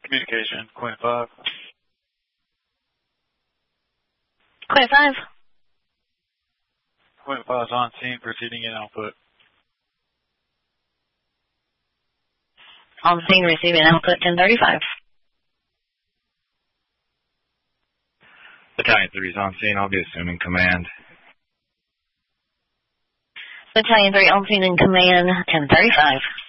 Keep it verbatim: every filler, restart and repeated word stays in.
Communication, Quinn five. Quinn five. Quinn five's on scene, proceeding in output. On scene, receiving output ten thirty-five. Battalion three's on scene, I'll be assuming command. Battalion three on scene in command, ten thirty-five.